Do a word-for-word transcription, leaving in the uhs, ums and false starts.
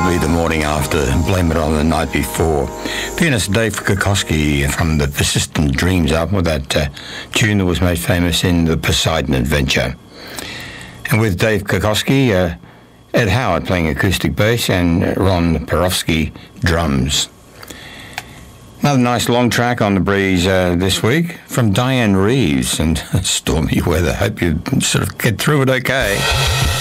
to be the morning after, blame it on the night before. Pianist Dave Kokoski from the Persistent Dreams album with that uh, tune that was made famous in the Poseidon Adventure. And with Dave Kokoski, uh, Ed Howard playing acoustic bass and Ron Perofsky drums. Another nice long track on the breeze uh, this week from Diane Reeves and stormy weather. Hope you sort of get through it okay.